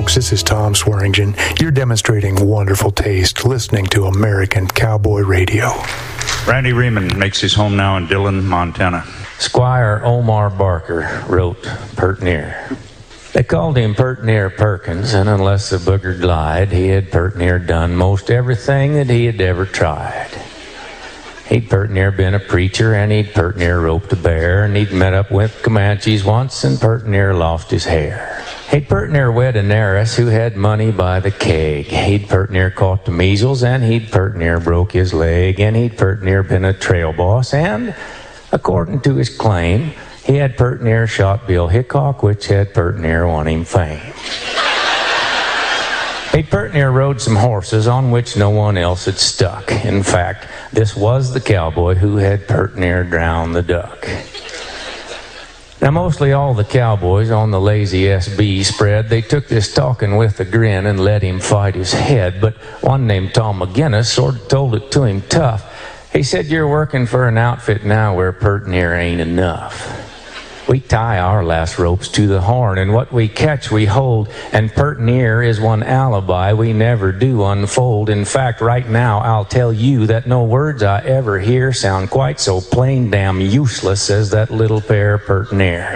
folks. This is Tom Swearingen. You're demonstrating wonderful taste listening to American Cowboy Radio. Randy Riemann makes his home now in Dillon, Montana. Squire Omar Barker wrote Pert Near. They called him Pert Near Perkins, and unless the booger lied, he had pert near done most everything that he had ever tried. He'd pert near been a preacher, and he'd pert near roped a bear, and he'd met up with Comanches once, and pert near lost his hair. He'd pert near wed an heiress who had money by the keg. He'd pert near caught the measles, and he'd pert near broke his leg, and he'd pert near been a trail boss, and according to his claim, he had pert near shot Bill Hickok, which had pert near won him fame. He pert near rode some horses on which no one else had stuck. In fact, this was the cowboy who had pert near drowned the duck. Now, mostly all the cowboys on the lazy SB spread, they took this talking with a grin and let him fight his head. But one named Tom McGinnis sort of told it to him tough. He said, "You're working for an outfit now where pert near ain't enough. We tie our last ropes to the horn, and what we catch we hold, and pert near is one alibi we never do unfold. In fact, right now I'll tell you that no words I ever hear sound quite so plain damn useless as that little pair pert near."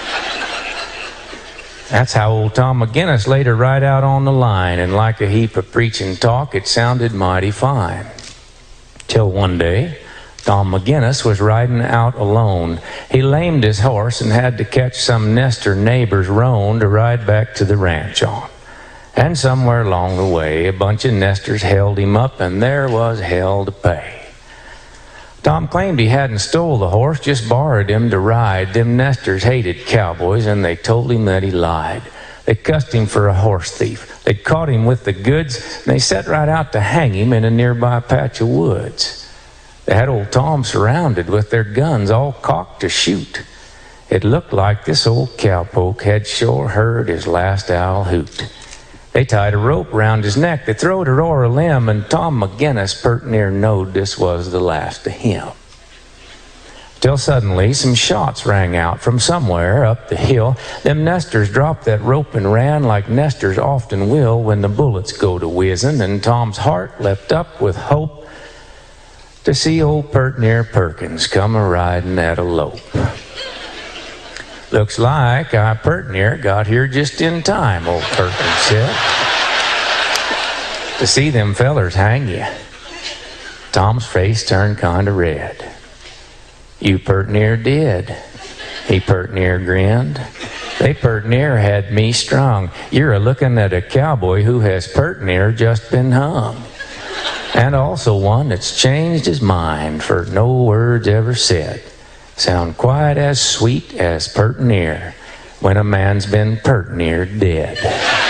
That's how old Tom McGinnis laid her right out on the line, and like a heap of preaching talk, it sounded mighty fine. Till one day, Tom McGinnis was riding out alone. He lamed his horse and had to catch some nester neighbor's roan to ride back to the ranch on. And somewhere along the way, a bunch of nesters held him up, and there was hell to pay. Tom claimed he hadn't stole the horse, just borrowed him to ride. Them nesters hated cowboys, and they told him that he lied. They cussed him for a horse thief. They caught him with the goods, and they set right out to hang him in a nearby patch of woods. They had old Tom surrounded with their guns all cocked to shoot. It looked like this old cowpoke had sure heard his last owl hoot. They tied a rope round his neck, they throwed her o'er a limb, and Tom McGinnis pert near knowed this was the last of him. Till suddenly some shots rang out from somewhere up the hill. Them nesters dropped that rope and ran like nesters often will when the bullets go to whizzing, and Tom's heart leapt up with hope to see old Pert Near Perkins come a-riding at a lope. "Looks like I pert near got here just in time," old Perkins said, "to see them fellers hang you." Tom's face turned kind of red. "You pert near did." He pert near grinned. "They pert near had me strung. You're a-looking at a cowboy who has pert near just been hung. And also one that's changed his mind, for no words ever said sound quite as sweet as pert near when a man's been pert near dead."